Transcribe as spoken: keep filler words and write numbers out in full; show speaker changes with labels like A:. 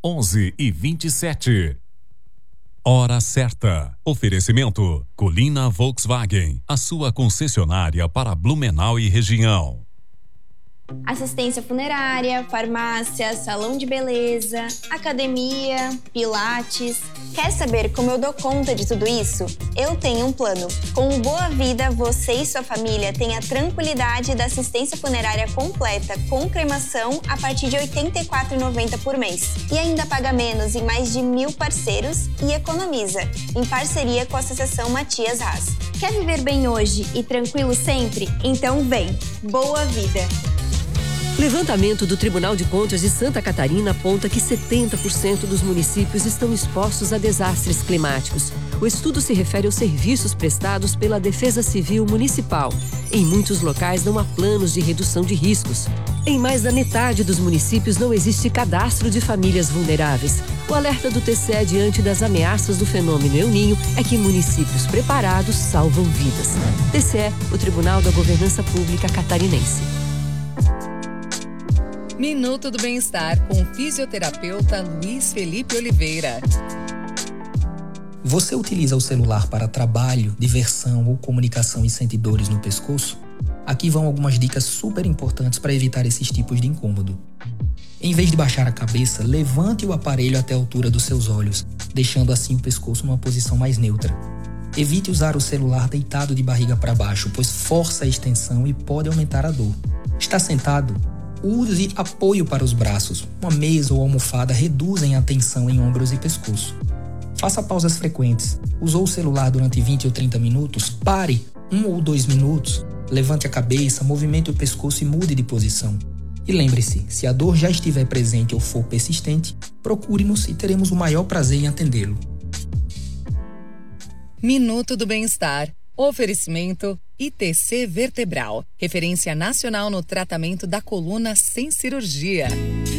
A: onze e vinte e sete. Hora certa. Oferecimento Colina Volkswagen, a sua concessionária para Blumenau e região.
B: Assistência funerária, farmácia, salão de beleza, academia, pilates. Quer saber como eu dou conta de tudo isso? Eu tenho um plano. Com o Boa Vida, você e sua família têm a tranquilidade da assistência funerária completa com cremação a partir de oitenta e quatro reais e noventa centavos por mês. E ainda paga menos em mais de mil parceiros e economiza, em parceria com a Associação Matias Haas. Quer viver bem hoje e tranquilo sempre? Então vem! Boa Vida!
C: Levantamento do Tribunal de Contas de Santa Catarina aponta que setenta por cento dos municípios estão expostos a desastres climáticos. O estudo se refere aos serviços prestados pela Defesa Civil Municipal. Em muitos locais não há planos de redução de riscos. Em mais da metade dos municípios não existe cadastro de famílias vulneráveis. O alerta do T C E diante das ameaças do fenômeno El Niño é que municípios preparados salvam vidas. T C E, o Tribunal da Governança Pública Catarinense.
D: Minuto do Bem-Estar com o fisioterapeuta Luiz Felipe Oliveira.
E: Você utiliza o celular para trabalho, diversão ou comunicação e sente dores no pescoço? Aqui vão algumas dicas super importantes para evitar esses tipos de incômodo. Em vez de baixar a cabeça, levante o aparelho até a altura dos seus olhos, deixando assim o pescoço numa posição mais neutra. Evite usar o celular deitado de barriga para baixo, pois força a extensão e pode aumentar a dor. Está sentado? Use apoio para os braços. Uma mesa ou almofada reduzem a tensão em ombros e pescoço. Faça pausas frequentes. Usou o celular durante vinte ou trinta minutos? Pare, um ou dois minutos. Levante a cabeça, movimente o pescoço e mude de posição. E lembre-se, se a dor já estiver presente ou for persistente, procure-nos e teremos o maior prazer em atendê-lo.
D: Minuto do Bem-Estar. Oferecimento I T C Vertebral, referência nacional no tratamento da coluna sem cirurgia.